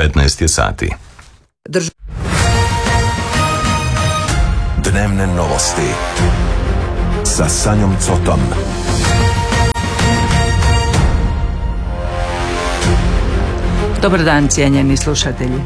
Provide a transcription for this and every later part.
15 je sati. Dnevne novosti sa Sanjom Cotom. Dobar dan, cijenjeni slušatelji.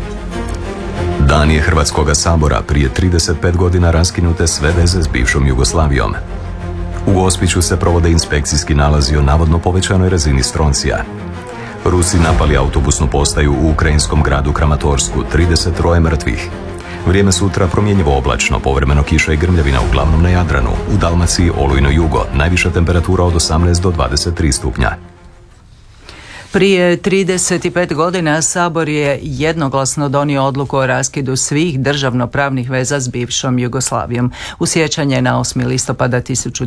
Dan je Hrvatskoga sabora. Prije 35 godina raskinute sve veze s bivšom Jugoslavijom. U Gospiću se provode inspekcijski nalazi o navodno povećanoj razini stroncija. Rusi napali autobusnu postaju u ukrajinskom gradu Kramatorsku, 33 mrtvih. Vrijeme sutra promjenjivo oblačno, povremeno kiša i grmljavina uglavnom na Jadranu. U Dalmaciji olujno jugo, najviša temperatura od 18 do 23 stupnja. Prije 35 godina Sabor je jednoglasno donio odluku o raskidu svih državnopravnih veza s bivšom Jugoslavijom. U sjećanje na 8. listopada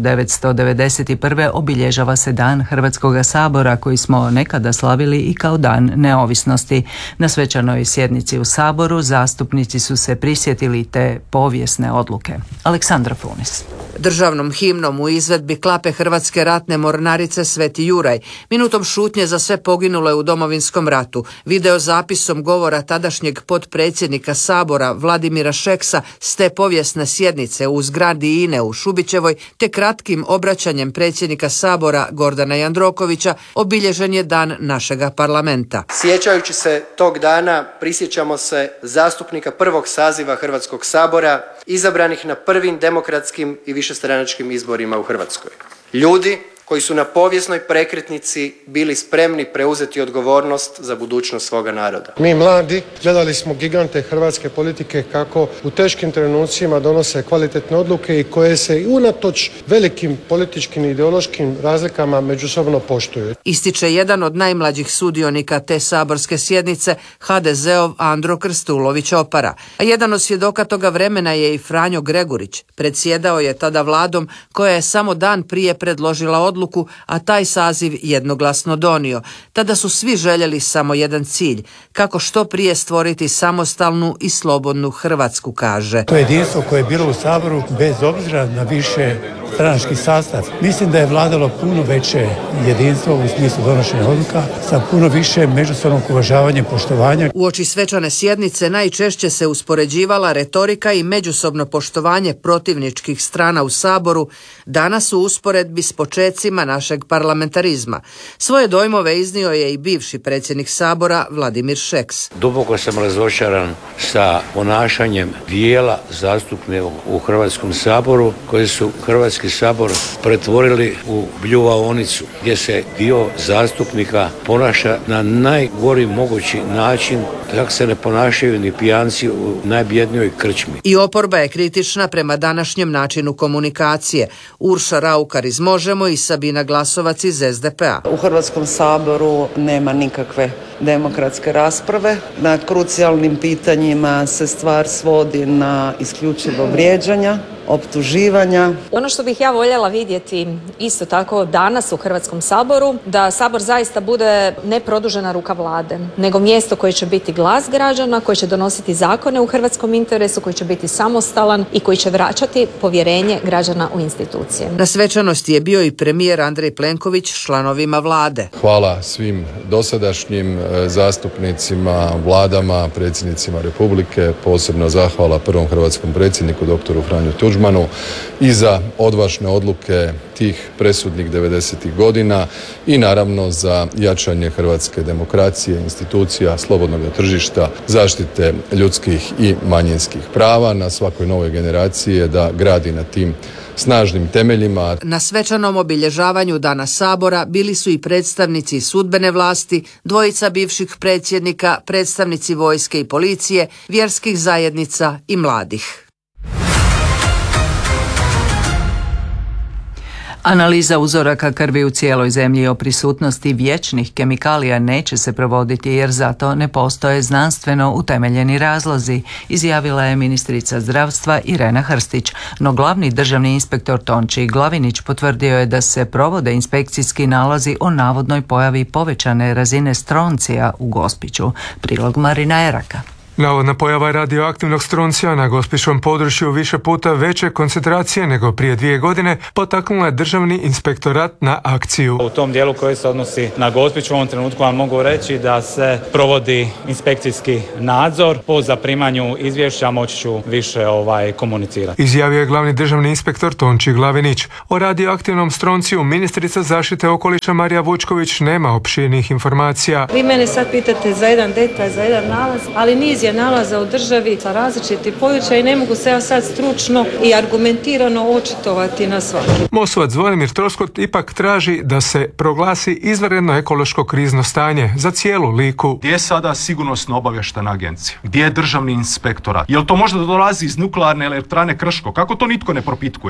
1991. obilježava se Dan Hrvatskoga sabora, koji smo nekada slavili i kao Dan neovisnosti. Na svečanoj sjednici u Saboru zastupnici su se prisjetili te povijesne odluke. Aleksandra Funis. Državnom himnom u izvedbi klape Hrvatske ratne mornarice Sveti Juraj, minutom šutnje za sve poginule u Domovinskom ratu, video zapisom govora tadašnjeg potpredsjednika Sabora Vladimira Šeksa s te povijesne sjednice u zgradi INE u Šubićevoj, te kratkim obraćanjem predsjednika Sabora Gordana Jandrokovića obilježen je dan našega parlamenta. Sjećajući se tog dana prisjećamo se zastupnika prvog saziva Hrvatskog sabora, izabranih na prvim demokratskim i višestranačkim izborima u Hrvatskoj. Ljudi koji su na povijesnoj prekretnici bili spremni preuzeti odgovornost za budućnost svoga naroda. Mi mladi gledali smo gigante hrvatske politike kako u teškim trenucima donose kvalitetne odluke i koje se i unatoč velikim političkim i ideološkim razlikama međusobno poštuju. Ističe jedan od najmlađih sudionika te saborske sjednice, HDZ-ov Andro Krstulović Opara. A jedan od svjedoka toga vremena je i Franjo Gregurić. Predsjedao je tada vladom koja je samo dan prije predložila odluku, a taj saziv jednoglasno donio. Tada su svi željeli samo jedan cilj, kako što prije stvoriti samostalnu i slobodnu Hrvatsku, kaže. To jedinstvo koje je bilo u Saboru, bez obzira na više stranački sastav, mislim da je vladalo puno veće jedinstvo u smislu donošenja odluka sa puno više međusobnog uvažavanja i poštovanja. Uoči svečane sjednice najčešće se uspoređivala retorika i međusobno poštovanje protivničkih strana u Saboru, danas u usporedbi s počecima našeg parlamentarizma. Svoje dojmove iznio je i bivši predsjednik Sabora Vladimir Šeks. Duboko sam razočaran sa ponašanjem dijela zastupnika u Hrvatskom saboru koji su Hrvatski sabor pretvorili u bljuvaonicu gdje se dio zastupnika ponaša na najgori mogući način, kako se ne ponašaju ni pijanci u najbjednijoj krčmi. I oporba je kritična prema današnjem načinu komunikacije. Urša Raukar iz Možemo i Sabina Glasovac iz SDP-a. U Hrvatskom saboru nema nikakve demokratske rasprave. Na krucijalnim pitanjima se stvar svodi na isključivo vrijeđanja, optuživanja. Ono što bih ja voljela vidjeti isto tako danas u Hrvatskom saboru, da Sabor zaista bude ne produžena ruka vlade, nego mjesto koje će biti glas građana, koji će donositi zakone u hrvatskom interesu, koji će biti samostalan i koji će vraćati povjerenje građana u institucije. Na svečanosti je bio i premijer Andrej Plenković s članovima vlade. Hvala svim dosadašnjim zastupnicima, vladama, predsjednicima Republike, posebno zahvala prvom hrvatskom predsjedniku doktoru Franju Tuđmanu i za odvažne odluke tih presudnih 90. godina i naravno za jačanje hrvatske demokracije, institucija, slobodnog tržišta, zaštite ljudskih i manjinskih prava. Na svakoj novoj generaciji je da gradi na tim snažnim temeljima. Na svečanom obilježavanju Dana Sabora bili su i predstavnici sudbene vlasti, dvojica bivših predsjednika, predstavnici vojske i policije, vjerskih zajednica i mladih. Analiza uzoraka krvi u cijeloj zemlji o prisutnosti vječnih kemikalija neće se provoditi jer zato ne postoje znanstveno utemeljeni razlozi, izjavila je ministrica zdravstva Irena Hrstić. No glavni državni inspektor Tonči Glavinić potvrdio je da se provode inspekcijski nalazi o navodnoj pojavi povećane razine stroncija u Gospiću. Prilog Marina Eraka. Navodna pojava radioaktivnog stroncija na gospićkom području više puta veće koncentracije nego prije 2 godine potaknula je Državni inspektorat na akciju. U tom dijelu koji se odnosi na Gospić u ovom trenutku vam mogu reći da se provodi inspekcijski nadzor. Po zaprimanju izvješća moći ću više komunicirati. Izjavio je glavni državni inspektor Tonči Glavinić. O radioaktivnom stronciju ministrica zaštite okoliša Marija Vučković nema opširnih informacija. Vi mene sad pitate za jedan detalj, za jedan nalaz, ali niz je nalaza u državi sa različitih područja i ne mogu se ja sad stručno i argumentirano očitovati na svaki. Mosovac Zvonimir Troskot ipak traži da se proglasi izvanredno ekološko krizno stanje za cijelu Liku. Gdje je sada sigurnosno-obavještajna agencija? Gdje je državni inspektorat? Jel to možda dolazi iz nuklearne elektrane Krško? Kako to nitko ne propitkuje?